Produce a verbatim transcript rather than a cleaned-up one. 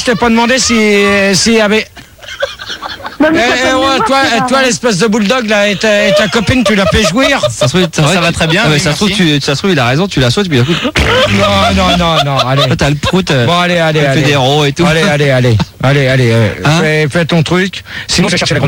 je t'ai pas demandé si s'il y avait. Non, mais Eh, t'as eh, pas de ouais, mémoire, toi, Gérard, toi hein. l'espèce de bulldog là, et ta, et ta copine, tu la fais jouir. Ça se trouve, c'est vrai Ça que- va très bien, Ah, mais oui, ça se trouve, merci. tu, ça se trouve, il a raison, tu la sautes, puis d'un coup, Non, non, non, non, allez. toi, t'as le prout, euh, Bon, allez, allez, elle fait allez. des ronds et tout. Allez, allez, allez. Allez, allez, euh, Hein fais, fais ton truc. Sinon, je vais chercher la